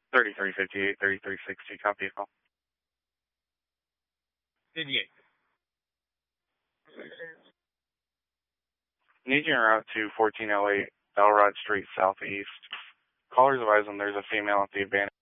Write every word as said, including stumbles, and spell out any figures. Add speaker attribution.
Speaker 1: thirty-three fifty-eight, thirty-three sixty, copy call.
Speaker 2: fifty-eight.
Speaker 1: Need you en route to fourteen oh eight Elrod Street Southeast. Callers advise them there's a female at the abandoned